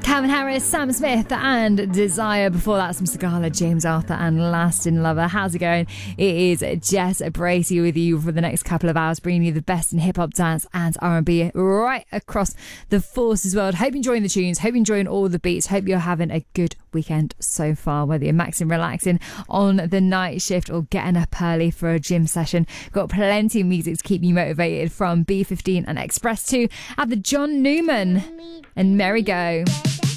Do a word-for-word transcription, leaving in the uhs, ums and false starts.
Calvin Harris, Sam Smith and Desire. Before that, some Sigala, James Arthur and Lasting Lover. How's it going? It is Jess Bracey with you for the next couple of hours, bringing you the best in hip-hop, dance and R and B right across the Forces world. Hope you're enjoying the tunes, hope you're enjoying all the beats, hope you're having a good weekend so far, whether you're maxing, relaxing on the night shift or getting up early for a gym session. Got plenty of music to keep you motivated from B fifteen and Express two at the John Newman and Merry Go.